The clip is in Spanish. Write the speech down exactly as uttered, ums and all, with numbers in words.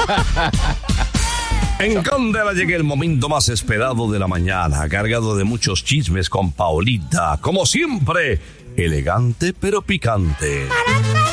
En Candela llega el momento más esperado de la mañana, cargado de muchos chismes con Paolita, como siempre, elegante pero picante.